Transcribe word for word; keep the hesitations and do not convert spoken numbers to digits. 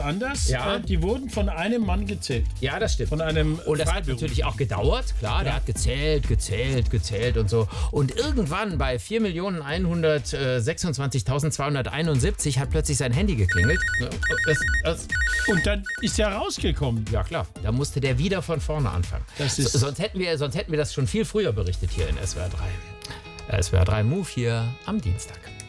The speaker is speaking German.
anders. Ja. Äh, die wurden von einem Mann gezählt. Ja, das stimmt. Von einem Und das hat natürlich auch gedauert, klar. Der hat gezählt, gezählt, gezählt und so. Und irgendwann bei vier Millionen hundertsechsundzwanzigtausendzweihunderteinundsiebzig hat plötzlich sein Handy geklingelt. Das, das, Und dann ist er rausgekommen. ja, klar. Da musste der wieder von vorne anfangen. Das ist- So, sonst, hätten wir, sonst hätten wir das schon viel früher berichtet hier in S W R drei. S W R drei Move hier am Dienstag.